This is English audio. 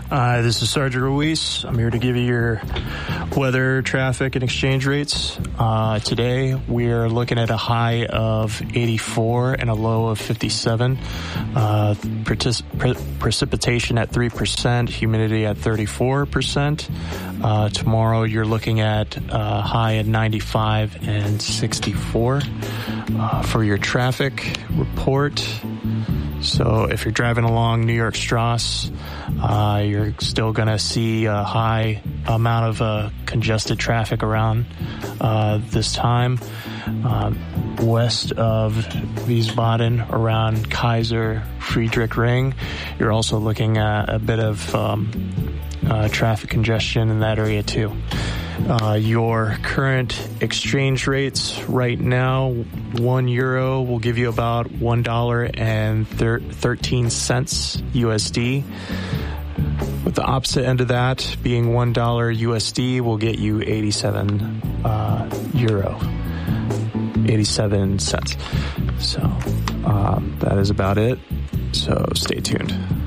This is Sergeant Ruiz. I'm here to give you your weather, traffic, and exchange rates. Today, we are looking at a high of 84 and a low of 57. Precipitation at 3%, humidity at 34%. Tomorrow, you're looking at a high at 95 and 64. For your traffic report, so if you're driving along New York Strauss, you're still going to see a high amount of congested traffic around this time. West of Wiesbaden, around Kaiser Friedrich Ring, you're also looking at a bit of traffic congestion in that area too. Your current exchange rates right now, €1 will give you about $1.13 USD. With the opposite end of that being $1 USD will get you 87 euro, 87 cents. So that is about it. So stay tuned.